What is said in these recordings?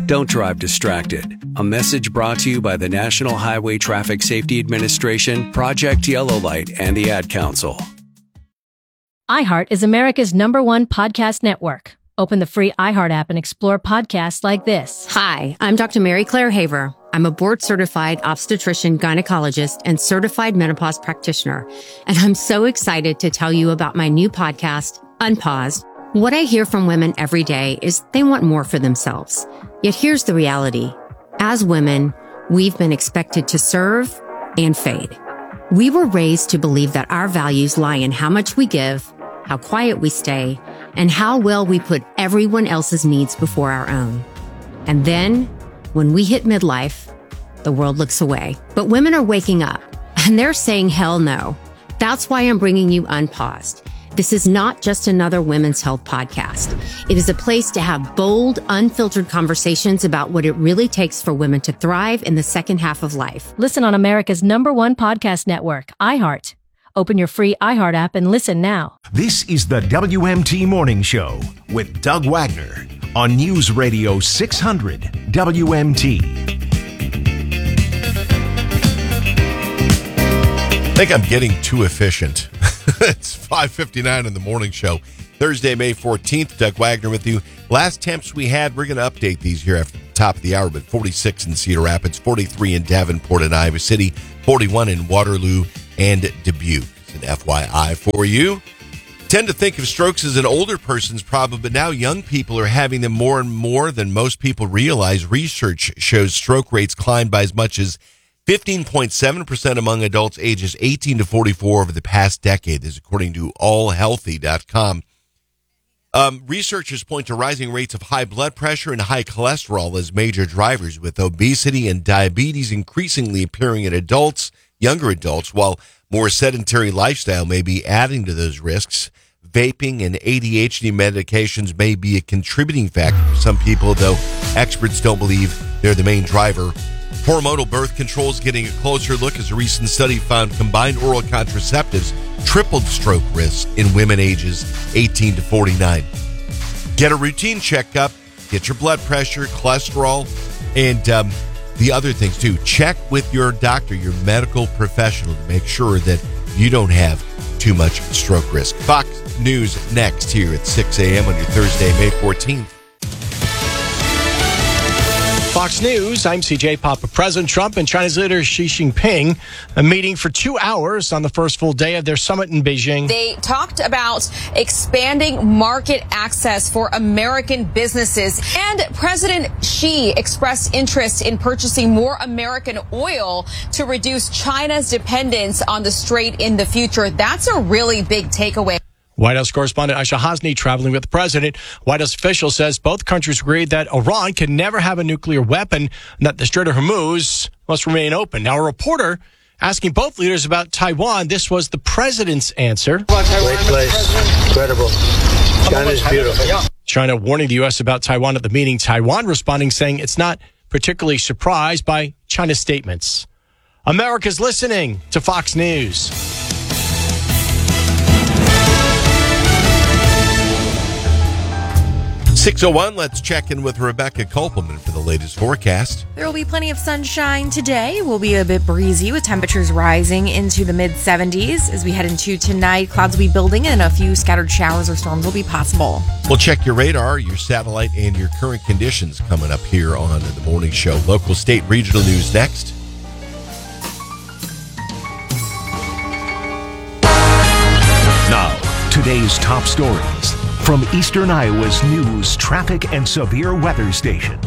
Don't drive distracted. A message brought to you by the National Highway Traffic Safety Administration, Project Yellow Light, and the Ad Council. iHeart is America's #1 podcast network. Open the free iHeart app and explore podcasts like this. Hi, I'm Dr. Mary Claire Haver. I'm a board-certified obstetrician, gynecologist, and certified menopause practitioner. And I'm so excited to tell you about my new podcast, Unpaused. What I hear from women every day is they want more for themselves. Yet here's the reality. As women, we've been expected to serve and fade. We were raised to believe that our values lie in how much we give, how quiet we stay, and how well we put everyone else's needs before our own. And then, when we hit midlife, the world looks away. But women are waking up, and they're saying hell no. That's why I'm bringing you Unpaused. This is not just another women's health podcast. It is a place to have bold, unfiltered conversations about what it really takes for women to thrive in the second half of life. Listen on America's #1 podcast network, iHeart. Open your free iHeart app and listen now. This is the WMT Morning Show with Doug Wagner on News Radio 600 WMT. I think I'm getting too efficient. It's 5:59 in the morning show. Thursday, May 14th. Doug Wagner with you. Last temps we had, we're going to update these here after the top of the hour, but 46 in Cedar Rapids, 43 in Davenport and Iowa City, 41 in Waterloo and Dubuque. It's an FYI for you. Tend to think of strokes as an older person's problem, but now young people are having them more and more than most people realize. Research shows stroke rates climbed by as much as 15.7% among adults ages 18 to 44 over the past decade. This is according to allhealthy.com. Researchers point to rising rates of high blood pressure and high cholesterol as major drivers, with obesity and diabetes increasingly appearing in adults, younger adults, while more sedentary lifestyle may be adding to those risks. Vaping and ADHD medications may be a contributing factor for some people, though experts don't believe they're the main driver. Hormonal birth control is getting a closer look as a recent study found combined oral contraceptives tripled stroke risk in women ages 18 to 49. Get a routine checkup, get your blood pressure, cholesterol, and the other things too. Check with your doctor, your medical professional, to make sure that you don't have too much stroke risk. Fox News next here at 6 a.m. on your Thursday, May 14th. Fox News, I'm CJ Papa. President Trump and China's leader Xi Jinping a meeting for 2 hours on the first full day of their summit in Beijing. They talked about expanding market access for American businesses, and President Xi expressed interest in purchasing more American oil to reduce China's dependence on the strait in the future. That's a really big takeaway. White House correspondent Aisha Hasni traveling with the president. White House official says both countries agreed that Iran can never have a nuclear weapon and that the Strait of Hormuz must remain open. Now, a reporter asking both leaders about Taiwan. This was the president's answer. Great place. Incredible. China's beautiful. China warning the U.S. about Taiwan at the meeting. Taiwan responding, saying it's not particularly surprised by China's statements. America's listening to Fox News. 6:01, let's check in with Rebecca Kopelman for the latest forecast. There will be plenty of sunshine today. It will be a bit breezy with temperatures rising into the mid-70s. As we head into tonight, clouds will be building and a few scattered showers or storms will be possible. We'll check your radar, your satellite, and your current conditions coming up here on the morning show. Local, state, regional news next. Now, today's top stories from Eastern Iowa's news, traffic, and severe weather station.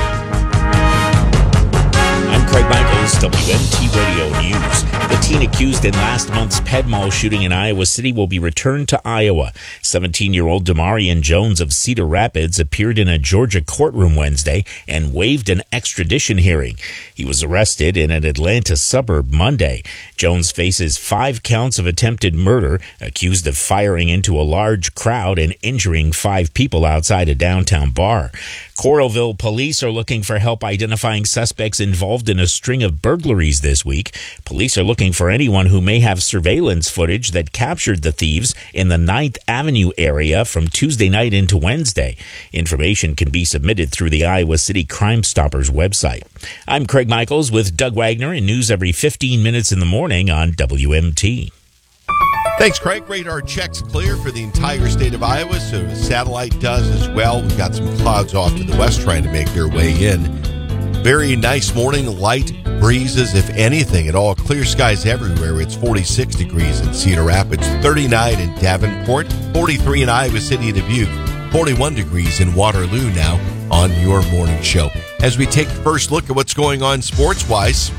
I'm Craig Michaels, WMT Radio News. The teen accused in last month's Ped Mall shooting in Iowa City will be returned to Iowa. 17-year-old Damarian Jones of Cedar Rapids appeared in a Georgia courtroom Wednesday and waived an extradition hearing. He was arrested in an Atlanta suburb Monday. Jones faces 5 counts of attempted murder, accused of firing into a large crowd and injuring 5 people outside a downtown bar. Coralville police are looking for help identifying suspects involved in a string of burglaries this week. Police are looking for anyone who may have surveillance footage that captured the thieves in the 9th Avenue area from Tuesday night into Wednesday. Information can be submitted through the Iowa City Crime Stoppers website. I'm Craig Michaels with Doug Wagner in news every 15 minutes in the morning on WMT. Thanks, Craig. Radar checks clear for the entire state of Iowa, so the satellite does as well. We've got some clouds off to the west trying to make their way in. Very nice morning, light breezes, if anything, at all. Clear skies everywhere. It's 46 degrees in Cedar Rapids, 39 in Davenport, 43 in Iowa City and Dubuque, 41 degrees in Waterloo now on your morning show. As we take the first look at what's going on sports-wise,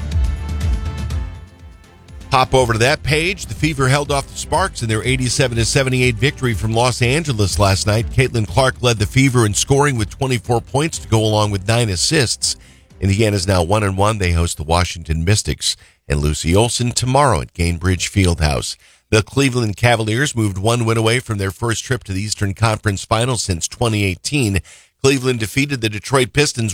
hop over to that page. The Fever held off the Sparks in their 87-78 victory from Los Angeles last night. Caitlin Clark led the Fever in scoring with 24 points to go along with 9 assists. Indiana's now 1-1. They host the Washington Mystics and Lucy Olson tomorrow at Gainbridge Fieldhouse. The Cleveland Cavaliers moved 1 win away from their first trip to the Eastern Conference Finals since 2018. Cleveland defeated the Detroit Pistons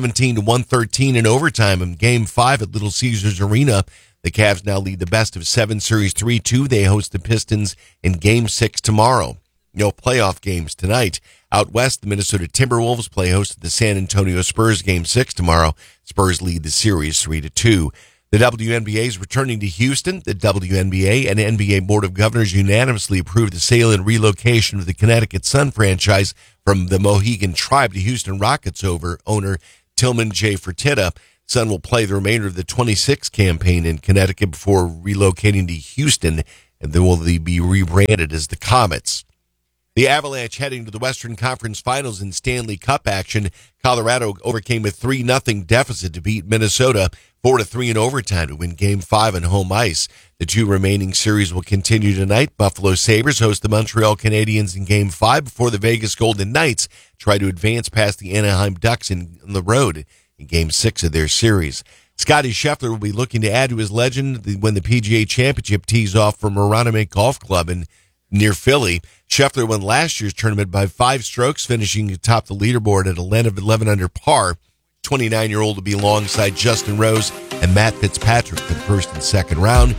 117-113 in overtime in Game 5 at Little Caesars Arena. The Cavs now lead the best of 7 series 3-2. They host the Pistons in Game 6 tomorrow. No playoff games tonight. Out west, the Minnesota Timberwolves play host to the San Antonio Spurs Game 6 tomorrow. Spurs lead the series 3-2. The WNBA is returning to Houston. The WNBA and NBA Board of Governors unanimously approved the sale and relocation of the Connecticut Sun franchise from the Mohegan Tribe to Houston Rockets owner Tillman J. Fertitta. Sun will play the remainder of the 26 campaign in Connecticut before relocating to Houston, and they will be rebranded as the Comets. The Avalanche heading to the Western Conference Finals in Stanley Cup action. Colorado overcame a 3-0 deficit to beat Minnesota 4-3 in overtime to win Game 5 on home ice. The 2 remaining series will continue tonight. Buffalo Sabres host the Montreal Canadiens in Game 5 before the Vegas Golden Knights try to advance past the Anaheim Ducks on the road in Game 6 of their series. Scotty Scheffler will be looking to add to his legend when the PGA Championship tees off from Aronimink Golf Club near Philly. Scheffler won last year's tournament by 5 strokes, finishing atop the leaderboard at 11 under par. 29-year-old will be alongside Justin Rose and Matt Fitzpatrick for the first and second round.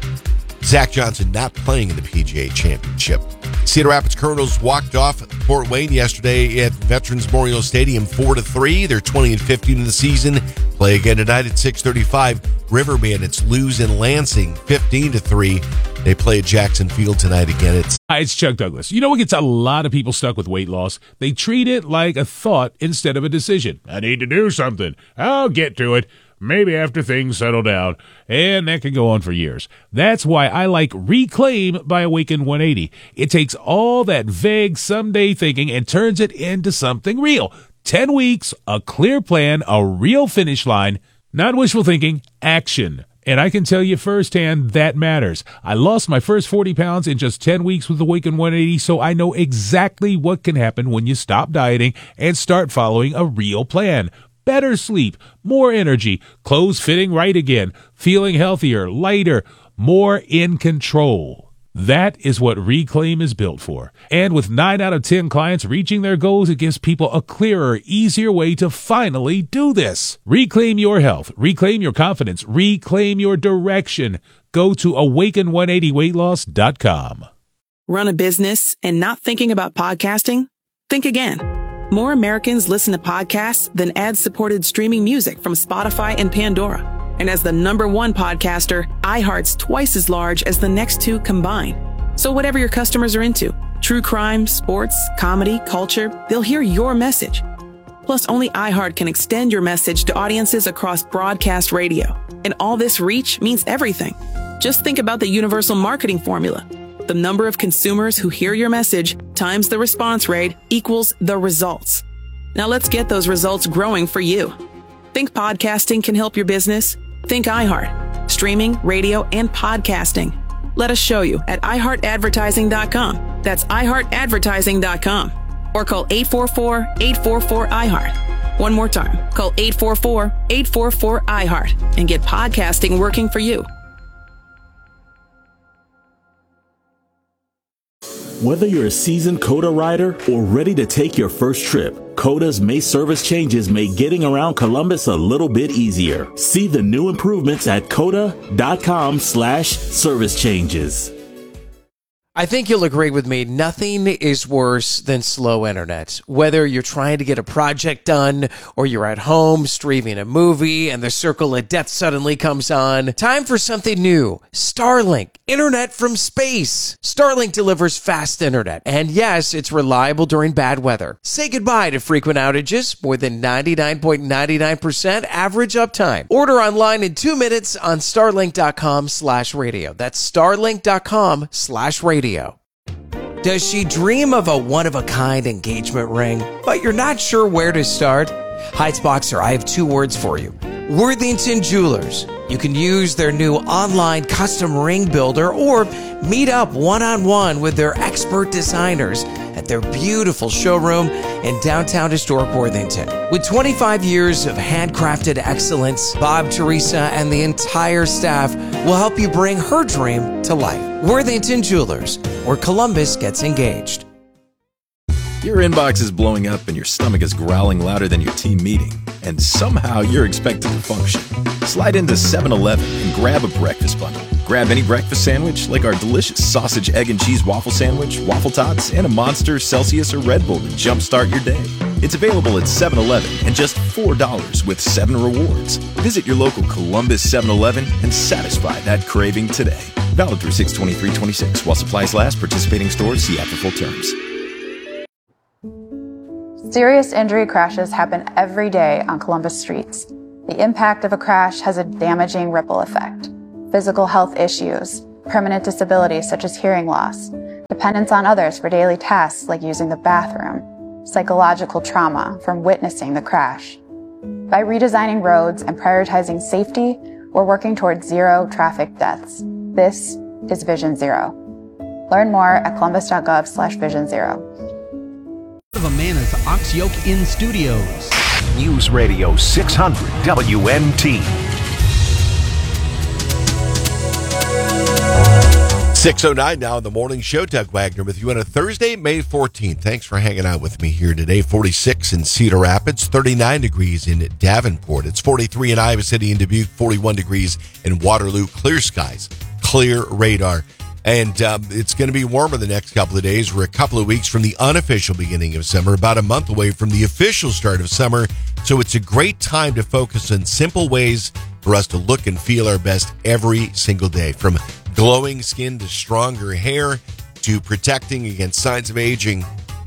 Zach Johnson not playing in the PGA Championship. Cedar Rapids Colonels walked off Fort Wayne yesterday at Veterans Memorial Stadium 4-3. They're 20-15 in the season. Play again tonight at 6:35. River Bandits lose in Lansing 15-3. They play at Jackson Field tonight again. Hi, it's Chuck Douglas. You know what gets a lot of people stuck with weight loss? They treat it like a thought instead of a decision. I need to do something. I'll get to it. Maybe after things settle down, and that can go on for years. That's why I like Reclaim by Awaken 180. It takes all that vague someday thinking and turns it into something real. 10 weeks, a clear plan, a real finish line, not wishful thinking, action. And I can tell you firsthand that matters. I lost my first 40 pounds in just 10 weeks with Awaken 180, so I know exactly what can happen when you stop dieting and start following a real plan. Better sleep, more energy, clothes fitting right again, feeling healthier, lighter, more in control. That is what Reclaim is built for. And with 9 out of 10 clients reaching their goals, it gives people a clearer, easier way to finally do this. Reclaim your health, reclaim your confidence, reclaim your direction. Go to awaken180weightloss.com. Run a business and not thinking about podcasting? Think again. More Americans listen to podcasts than ad-supported streaming music from Spotify and Pandora. And as the #1 podcaster, iHeart's twice as large as the next 2 combined. So whatever your customers are into, true crime, sports, comedy, culture, they'll hear your message. Plus, only iHeart can extend your message to audiences across broadcast radio. And all this reach means everything. Just think about the universal marketing formula. The number of consumers who hear your message times the response rate equals the results. Now let's get those results growing for you. Think podcasting can help your business? Think iHeart. Streaming, radio, and podcasting. Let us show you at iHeartAdvertising.com. That's iHeartAdvertising.com. Or call 844-844-iHeart. One more time. Call 844-844-iHeart and get podcasting working for you. Whether you're a seasoned Coda rider or ready to take your first trip, Coda's May service changes make getting around Columbus a little bit easier. See the new improvements at coda.com/service changes. I think you'll agree with me, nothing is worse than slow internet. Whether you're trying to get a project done or you're at home streaming a movie and the circle of death suddenly comes on, time for something new. Starlink, internet from space. Starlink delivers fast internet, and yes, it's reliable during bad weather. Say goodbye to frequent outages, more than 99.99% average uptime. Order online in 2 minutes on starlink.com/radio. That's starlink.com/radio. Does she dream of a one-of-a-kind engagement ring, but you're not sure where to start? Heights Boxer, I have 2 words for you. Worthington Jewelers. You can use their new online custom ring builder or meet up one-on-one with their expert designers at their beautiful showroom in downtown historic Worthington. With 25 years of handcrafted excellence, Bob, Teresa, and the entire staff will help you bring her dream to life. Worthington Jewelers, where Columbus gets engaged. Your inbox is blowing up and your stomach is growling louder than your team meeting, and somehow you're expected to function. Slide into 7-Eleven and grab a breakfast bundle. Grab any breakfast sandwich like our delicious sausage, egg, and cheese waffle sandwich, waffle tots, and a Monster, Celsius, or Red Bull to jumpstart your day. It's available at 7-Eleven and just $4 with 7 rewards. Visit your local Columbus 7-Eleven and satisfy that craving today. Valid through 6/23/26 while supplies last. Participating stores, see app for full terms. Serious injury crashes happen every day on Columbus streets. The impact of a crash has a damaging ripple effect. Physical health issues, permanent disabilities such as hearing loss, dependence on others for daily tasks like using the bathroom, psychological trauma from witnessing the crash. By redesigning roads and prioritizing safety, we're working towards 0 traffic deaths. This is Vision Zero. Learn more at columbus.gov/Vision Zero. Of Amana's Ox Yoke in Studios. News Radio 600 WNT. 6:09 now in the morning show. Doug Wagner with you on a Thursday, May 14th. Thanks for hanging out with me here today. 46 in Cedar Rapids, 39 degrees in Davenport. It's 43 in Iowa City and Dubuque, 41 degrees in Waterloo. Clear skies, clear radar. And it's going to be warmer the next couple of days. We're a couple of weeks from the unofficial beginning of summer, about a month away from the official start of summer. So it's a great time to focus on simple ways for us to look and feel our best every single day. From glowing skin to stronger hair to protecting against signs of aging.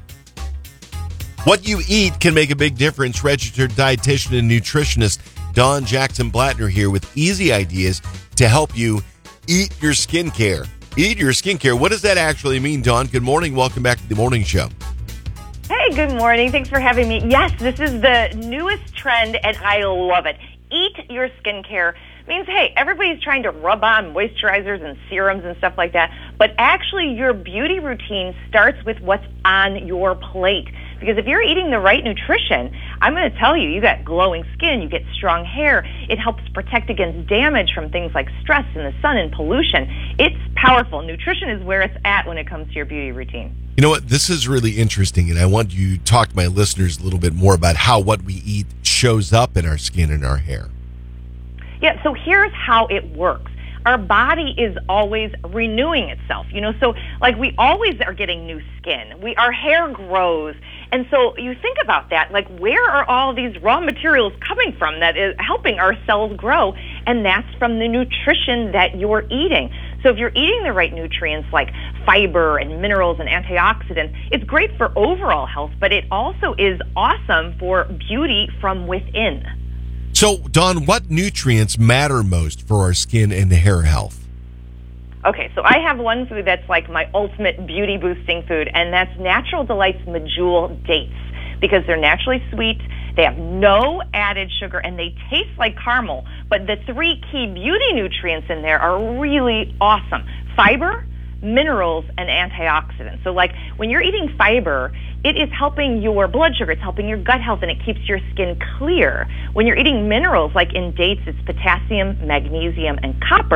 What you eat can make a big difference. Registered dietitian and nutritionist Dawn Jackson Blattner here with easy ideas to help you eat your skincare. Eat your skincare. What does that actually mean, Dawn? Good morning. Welcome back to the morning show. Hey, good morning. Thanks for having me. Yes, this is the newest trend, and I love it. Eat your skincare means, hey, everybody's trying to rub on moisturizers and serums and stuff like that, but actually your beauty routine starts with what's on your plate. Because if you're eating the right nutrition, I'm going to tell you, you got glowing skin, you get strong hair. It helps protect against damage from things like stress and the sun and pollution. It's powerful. Nutrition is where it's at when it comes to your beauty routine. You know what? This is really interesting, and I want you to talk to my listeners a little bit more about how what we eat shows up in our skin and our hair. Yeah, so here's how it works. Our body is always renewing itself, so like we always are getting new skin. Our hair grows. And so you think about that, like where are all these raw materials coming from that is helping our cells grow? And that's from the nutrition that you're eating. So if you're eating the right nutrients like fiber and minerals and antioxidants, it's great for overall health, but it also is awesome for beauty from within. So, Dawn, what nutrients matter most for our skin and hair health? Okay, so I have one food that's like my ultimate beauty boosting food, and that's Natural Delights Medjool dates, because they're naturally sweet, they have no added sugar, and they taste like caramel. But the 3 key beauty nutrients in there are really awesome. Fiber, minerals, and antioxidants. So like when you're eating fiber, it is helping your blood sugar, it's helping your gut health, and it keeps your skin clear. When you're eating minerals, like in dates, it's potassium, magnesium, and copper.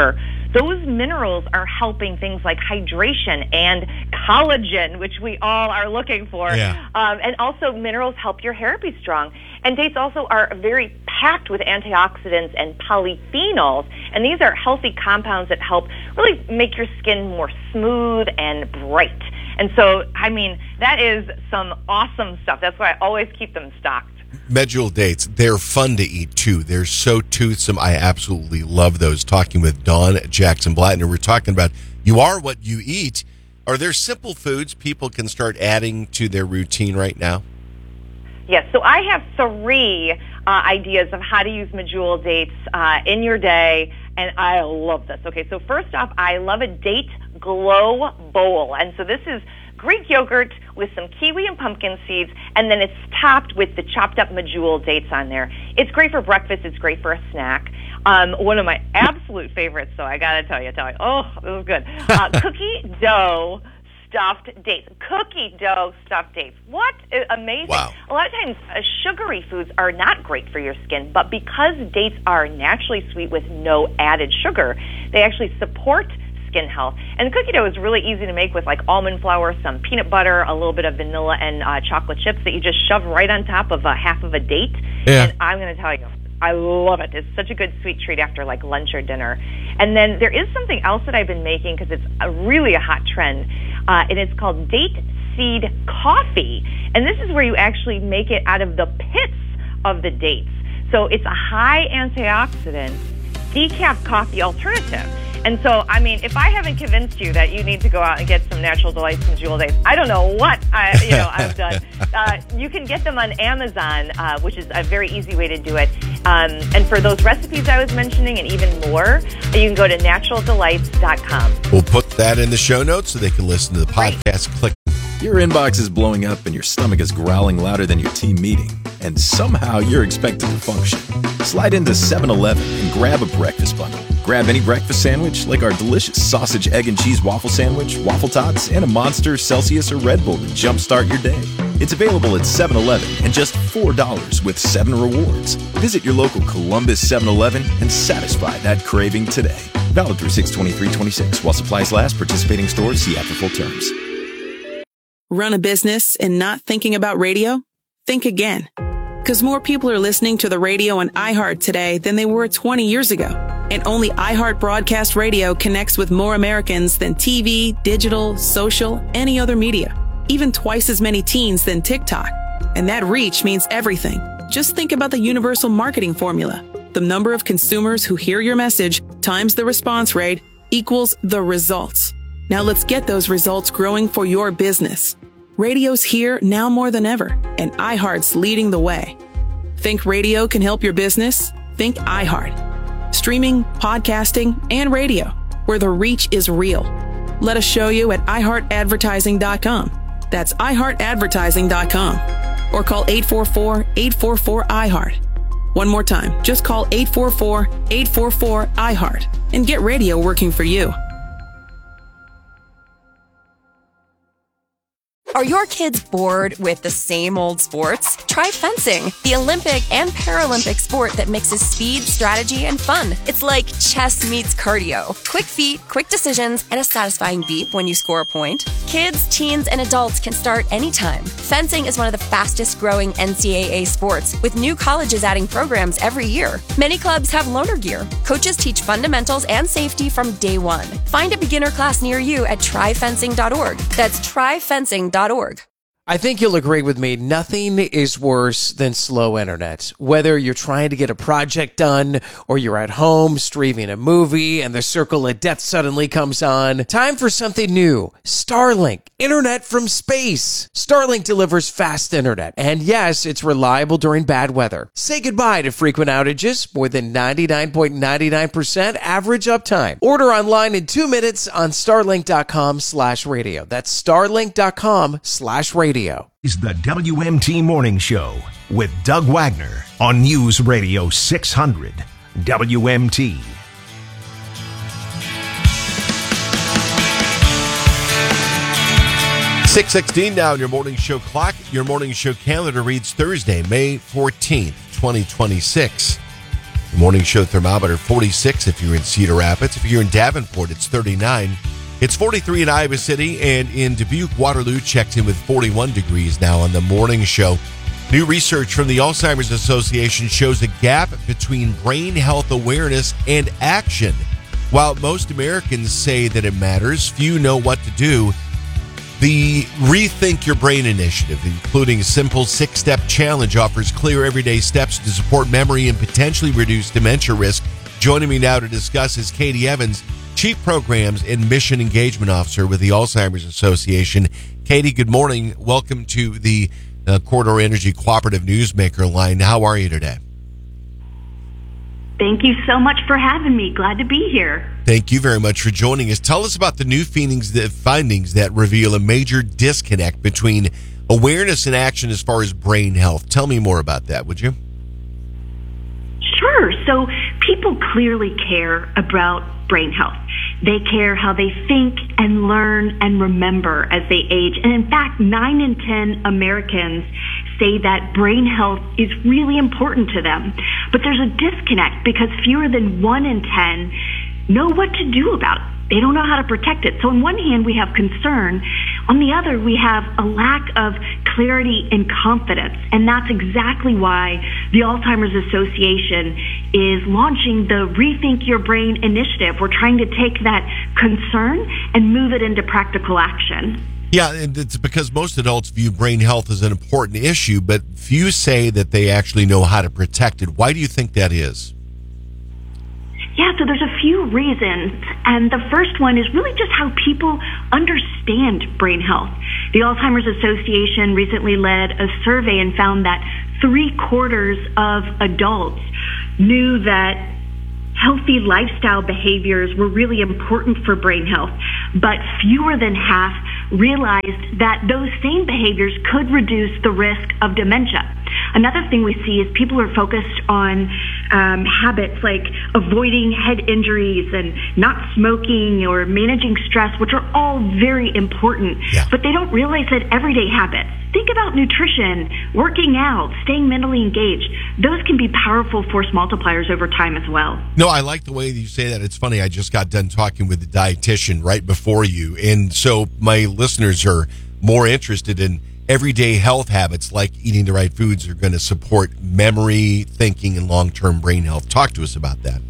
those minerals are helping things like hydration and collagen, which we all are looking for. Yeah. And also minerals help your hair be strong. And dates also are very packed with antioxidants and polyphenols. And these are healthy compounds that help really make your skin more smooth and bright. And so, I mean, that is some awesome stuff. That's why I always keep them stocked. Medjool dates, they're fun to eat, too. They're so toothsome. I absolutely love those. Talking with Dawn Jackson-Blattner, we're talking about you are what you eat. Are there simple foods people can start adding to their routine right now? Yes, so I have 3 ideas of how to use medjool dates in your day, and I love this. Okay, so first off, I love a date glow bowl, and so this is Greek yogurt with some kiwi and pumpkin seeds, and then it's topped with the chopped up medjool dates on there. It's great for breakfast. It's great for a snack. One of my absolute favorites, so I gotta tell you, oh, this is good. Cookie dough stuffed dates. Cookie dough stuffed dates. What? Amazing. Wow. A lot of times, sugary foods are not great for your skin, but because dates are naturally sweet with no added sugar, they actually support skin health. And cookie dough is really easy to make with like almond flour, some peanut butter, a little bit of vanilla, and chocolate chips that you just shove right on top of half of a date. Yeah. And I'm going to tell you, I love it. It's such a good sweet treat after like lunch or dinner. And then there is something else that I've been making because it's really a hot trend, and it's called date seed coffee. And this is where you actually make it out of the pits of the dates. So it's a high antioxidant decaf coffee alternative. And so, I mean, if I haven't convinced you that you need to go out and get some Natural Delights medjool dates, I don't know what I've done. You can get them on Amazon, which is a very easy way to do it. And for those recipes I was mentioning and even more, you can go to naturaldelights.com. We'll put that in the show notes so they can listen to the podcast. Click. Your inbox is blowing up and your stomach is growling louder than your team meeting, and somehow you're expected to function. Slide into 7-Eleven and grab a breakfast bundle. Grab any breakfast sandwich like our delicious sausage, egg, and cheese waffle sandwich, waffle tots, and a Monster, Celsius, or Red Bull to jumpstart your day. It's available at 7-Eleven and just $4 with 7 rewards. Visit your local Columbus 7-Eleven and satisfy that craving today. Valid through 6/23/26 while supplies last. Participating stores, see app for full terms. Run a business and not thinking about radio? Think again. Because more people are listening to the radio on iHeart today than they were 20 years ago. And only iHeart Broadcast Radio connects with more Americans than TV, digital, social, any other media. Even twice as many teens than TikTok. And that reach means everything. Just think about the universal marketing formula. The number of consumers who hear your message times the response rate equals the results. Now let's get those results growing for your business. Radio's here now more than ever, and iHeart's leading the way. Think radio can help your business? Think iHeart. Streaming, podcasting, and radio, where the reach is real. Let us show you at iHeartAdvertising.com. That's iHeartAdvertising.com. Or call 844-844-iHeart. One more time, just call 844-844-iHeart and get radio working for you. Are your kids bored with the same old sports? Try fencing, the Olympic and Paralympic sport that mixes speed, strategy, and fun. It's like chess meets cardio. Quick feet, quick decisions, and a satisfying beep when you score a point. Kids, teens, and adults can start anytime. Fencing is one of the fastest growing NCAA sports, with new colleges adding programs every year. Many clubs have loaner gear. Coaches teach fundamentals and safety from day one. Find a beginner class near you at tryfencing.org. That's tryfencing.org. I think you'll agree with me. Nothing is worse than slow internet. Whether you're trying to get a project done or you're at home streaming a movie and the circle of death suddenly comes on. Time for something new. Starlink. Internet from space. Starlink delivers fast internet. And yes, it's reliable during bad weather. Say goodbye to frequent outages. More than 99.99% average uptime. Order online in 2 minutes on starlink.com/radio. That's starlink.com/radio. Is the WMT Morning Show with Doug Wagner on News Radio 600 WMT. .16 now in your morning show clock. Your morning show calendar reads Thursday, May 14th, 2026. The morning show thermometer 46 if you're in Cedar Rapids. If you're in Davenport, it's 39. It's 43 in Iowa City, and in Dubuque, Waterloo checks in with 41 degrees now on the morning show. New research from the Alzheimer's Association shows a gap between brain health awareness and action. While most Americans say that it matters, few know what to do. The Rethink Your Brain initiative, including a simple 6-step challenge, offers clear everyday steps to support memory and potentially reduce dementia risk. Joining me now to discuss is Katie Evans, Chief Programs and Mission Engagement Officer with the Alzheimer's Association. Katie, good morning. Welcome to the Corridor Energy Cooperative Newsmaker line. How are you today? Thank you so much for having me. Glad to be here. Thank you very much for joining us. Tell us about the new findings that reveal a major disconnect between awareness and action as far as brain health. Tell me more about that, would you? Sure. So people clearly care about brain health. They care how they think and learn and remember as they age. And in fact, 9 in 10 Americans say that brain health is really important to them. But there's a disconnect because fewer than 1 in 10 know what to do about it. They don't know how to protect it. So on one hand, we have concern. On the other, we have a lack of clarity and confidence. And that's exactly why the Alzheimer's Association is launching the Rethink Your Brain initiative. We're trying to take that concern and move it into practical action. Yeah, and it's because most adults view brain health as an important issue, but few say that they actually know how to protect it. Why do you think that is? Yeah, so there's a few reasons, and the first one is really just how people understand brain health. The Alzheimer's Association recently led a survey and found that 3/4 of adults knew that healthy lifestyle behaviors were really important for brain health, but fewer than half realized that those same behaviors could reduce the risk of dementia. Another thing we see is people are focused on habits like avoiding head injuries and not smoking or managing stress, which are all very important, but they don't realize that everyday habits, think about nutrition, working out, staying mentally engaged, those can be powerful force multipliers over time as well. No, I like the way you say that. It's funny, I just got done talking with the dietitian right before you, and so my listeners are more interested in everyday health habits like eating the right foods are going to support memory, thinking, and long-term brain health. Talk to us about that.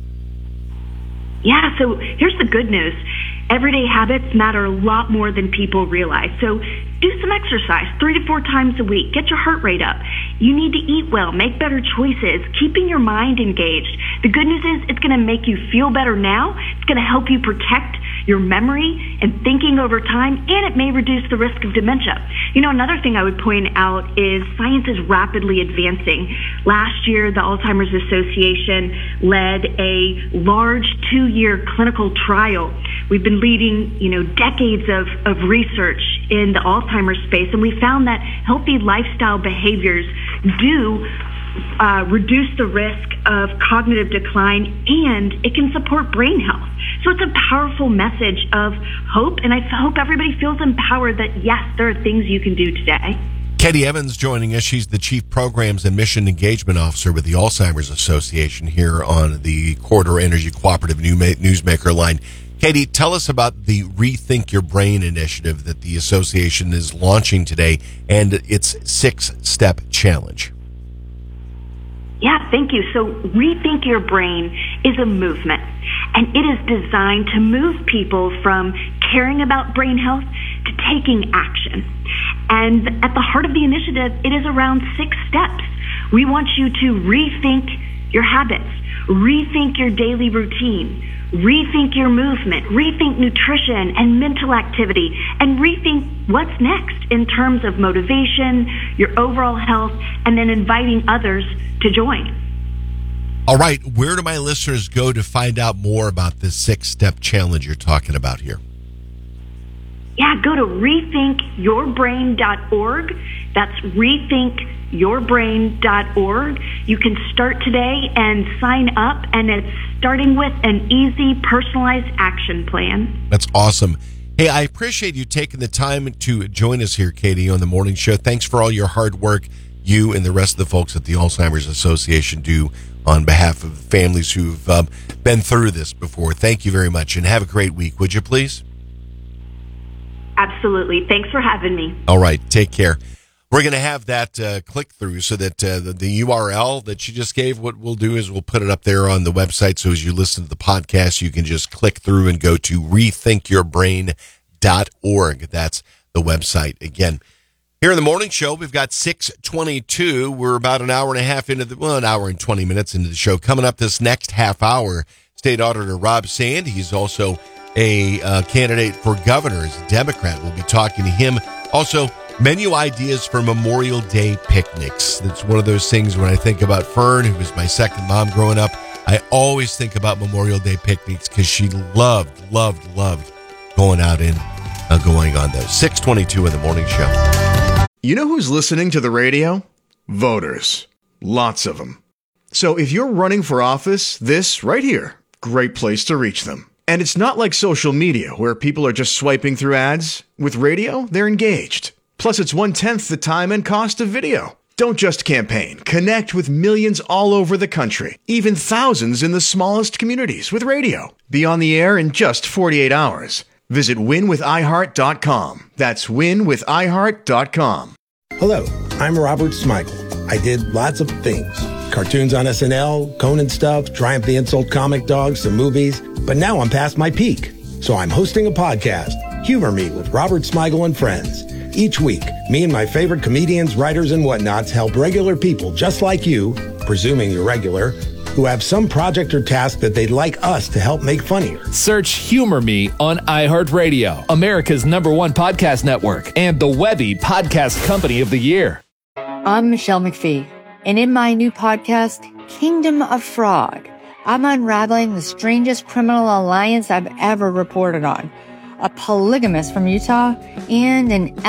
Yeah, so here's the good news. Everyday habits matter a lot more than people realize. So do some exercise 3 to 4 times a week. Get your heart rate up. You need to eat well, make better choices, keeping your mind engaged. The good news is it's going to make you feel better now. It's going to help you protect your memory and thinking over time, and it may reduce the risk of dementia. You know, another thing I would point out is science is rapidly advancing. Last year, the Alzheimer's Association led a large 2-year clinical trial. We've been leading, decades of research in the Alzheimer's space, and we found that healthy lifestyle behaviors do reduce the risk of cognitive decline, and it can support brain health. So it's a powerful message of hope, and I hope everybody feels empowered that, yes, there are things you can do today. Katie Evans joining us. She's the Chief Programs and Mission Engagement Officer with the Alzheimer's Association here on the Corridor Energy Cooperative Newsmaker line. Katie, tell us about the Rethink Your Brain initiative that the association is launching today and its 6-step challenge. Yeah, thank you. So Rethink Your Brain is a movement, and it is designed to move people from caring about brain health to taking action. And at the heart of the initiative, it is around 6 steps. We want you to rethink your habits, rethink your daily routine, rethink your movement, rethink nutrition and mental activity, and rethink what's next in terms of motivation, your overall health, and then inviting others to join. All right, where do my listeners go to find out more about this 6-step challenge you're talking about here? Yeah, go to rethinkyourbrain.org. That's rethinkyourbrain.org. You can start today and sign up, and it's starting with an easy, personalized action plan. That's awesome. Hey, I appreciate you taking the time to join us here, Katie, on the morning show. Thanks for all your hard work. you and the rest of the folks at the Alzheimer's Association do on behalf of families who've been through this before. Thank you very much, and have a great week, would you please? Absolutely. Thanks for having me. All right, take care. We're going to have that click through so that the URL that she just gave, what we'll do is we'll put it up there on the website. So as you listen to the podcast, you can just click through and go to rethinkyourbrain.org. That's the website. Again, here in the morning show, we've got 6:22. We're about an hour and a half into an hour and 20 minutes into the show. Coming up this next half hour, State Auditor Rob Sand. He's also a candidate for governor as a Democrat. We'll be talking to him. Also, menu ideas for Memorial Day picnics. That's one of those things when I think about Fern, who was my second mom growing up, I always think about Memorial Day picnics because she loved going out and going on those. 6:22 in the morning show. You know who's listening to the radio? Voters. Lots of them. So if you're running for office, this right here, great place to reach them. And it's not like social media where people are just swiping through ads. With radio, they're engaged. Plus, it's 1/10 the time and cost of video. Don't just campaign. Connect with millions all over the country, even thousands in the smallest communities with radio. Be on the air in just 48 hours. Visit winwithiheart.com. That's winwithiheart.com. Hello, I'm Robert Smigel. I did lots of things. Cartoons on SNL, Conan stuff, Triumph the Insult Comic Dogs, some movies. But now I'm past my peak. So I'm hosting a podcast, Humor Me with Robert Smigel and Friends. Each week, me and my favorite comedians, writers, and whatnots help regular people just like you, presuming you're regular, who have some project or task that they'd like us to help make funnier. Search Humor Me on iHeartRadio, America's #1 podcast network, and the Webby Podcast Company of the Year. I'm Michelle McPhee, and in my new podcast, Kingdom of Fraud, I'm unraveling the strangest criminal alliance I've ever reported on. A polygamist from Utah and an